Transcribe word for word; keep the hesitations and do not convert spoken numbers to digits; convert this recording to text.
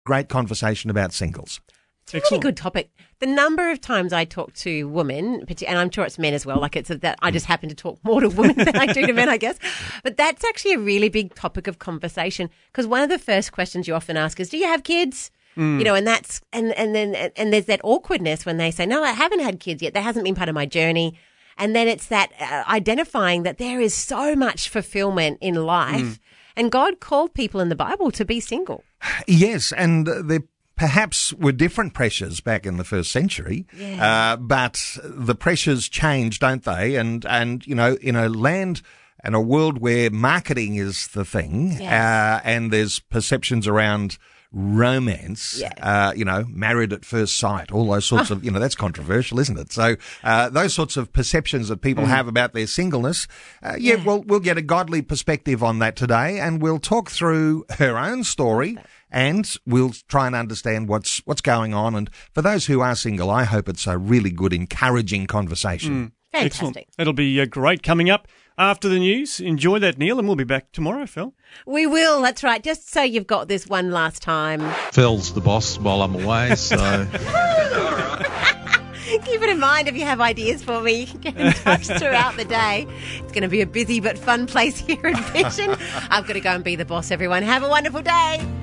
Great conversation about singles. It's a really good topic. The number of times I talk to women, and I'm sure it's men as well, like it's that I just happen to talk more to women than I do to men, I guess. But that's actually a really big topic of conversation, because one of the first questions you often ask is, do you have kids? Mm. You know, and that's, and, and then, and there's that awkwardness when they say, no, I haven't had kids yet. That hasn't been part of my journey. And then it's that uh, identifying that there is so much fulfillment in life. Mm. And God called people in the Bible to be single. Yes, and there perhaps were different pressures back in the first century, yeah. uh, but the pressures change, don't they? And, and you know, in a land and a world where marketing is the thing, yes. uh, and there's perceptions around romance, yeah. uh, you know, married at first sight, all those sorts oh. of, you know, that's controversial, isn't it? So, uh, those sorts of perceptions that people mm. have about their singleness, uh, yeah, yeah, we'll, we'll get a godly perspective on that today, and we'll talk through her own story, and we'll try and understand what's, what's going on. And for those who are single, I hope it's a really good, encouraging conversation. Mm. Fantastic. Excellent. It'll be uh, great coming up after the news. Enjoy that, Neil, and we'll be back tomorrow, Phil. We will, that's right. Just so you've got this one last time. Phil's the boss while I'm away, so... Keep it in mind if you have ideas for me. You can get in touch throughout the day. It's going to be a busy but fun place here in Vision. I've got to go and be the boss, everyone. Have a wonderful day.